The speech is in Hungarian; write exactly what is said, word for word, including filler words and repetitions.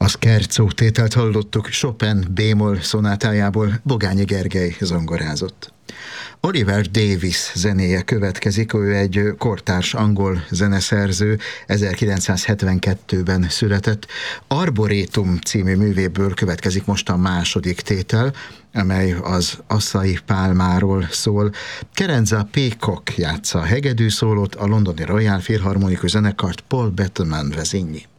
Scherzo tételt hallottuk, Chopin bémol szonátájából, Bogányi Gergely zongorázott. Oliver Davis zenéje következik, ő egy kortárs angol zeneszerző, ezerkilencszázhetvenkettőben született. Arborétum című művéből következik most a második tétel, amely az Asszai Pálmáról szól. Kerenza Peacock játsza a hegedűszólót, a londoni Royal Philharmonikus zenekart Paul Bateman vezényli.